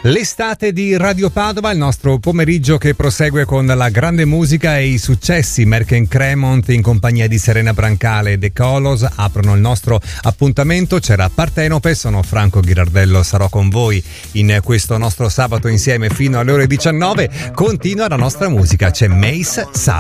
L'estate di Radio Padova, il nostro pomeriggio che prosegue con la grande musica e i successi. Merck & Cremont in compagnia di Serena Brancale e The Colors aprono il nostro appuntamento. C'era Partenope, sono Franco Ghirardello, sarò con voi in questo nostro sabato insieme fino alle ore 19. Continua la nostra musica, c'è Mace Sala.